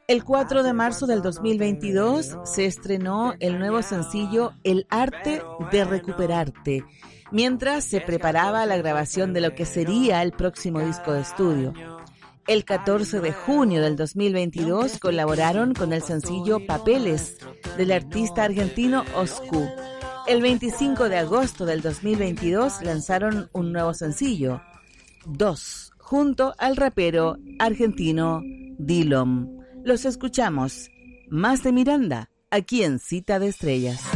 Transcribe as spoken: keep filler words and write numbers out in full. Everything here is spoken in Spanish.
El cuatro de marzo del dos mil veintidós se estrenó el nuevo sencillo El arte de recuperarte, mientras se preparaba la grabación de lo que sería el próximo disco de estudio. El catorce de junio del dos mil veintidós colaboraron con el sencillo Papeles del artista argentino Oscu. El veinticinco de agosto del dos mil veintidós lanzaron un nuevo sencillo, Dos, junto al rapero argentino Dillom. Los escuchamos, Más de Miranda, aquí en Cita de Estrellas.